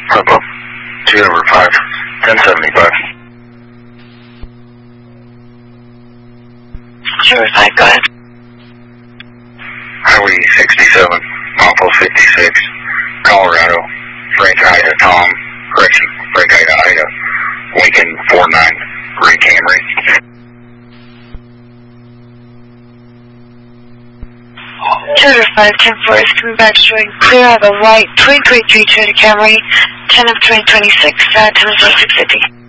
Purple. 2 over 5. 1075. 2 over 5, go ahead. Highway 67, Mopple 56, Colorado, Frank Ida, Tom, correction, Frank Ida, Ida, Lincoln 49, Gray Camry. Two over 5, 10-4 is coming back showing clear. I have a white 2023 Toyota Camry, 10 of 2026, 10 of 650.